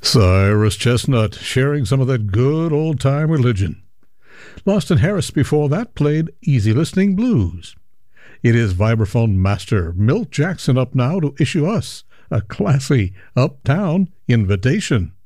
Cyrus Chestnut sharing some of that good old time religion. Lawston Harris before that played Easy Listening Blues. It is vibraphone master Milt Jackson up now to issue us a classy uptown invitation.